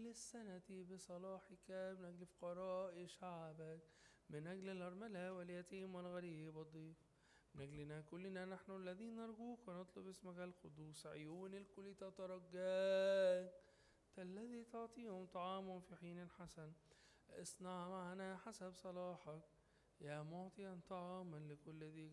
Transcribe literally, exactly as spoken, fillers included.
السنة بصلاحك، من أجل فقراء شعبك، من أجل الأرملة واليتيم والغريب والضيف، من أجلنا كلنا نحن الذين نرجوك ونطلب اسمك القدوس. عيون الكل تترجاك، أنت الذي تعطيهم طعامهم في حين حسن. اصنع معنا حسب صلاحك يا معطيا طعاما لكل ذي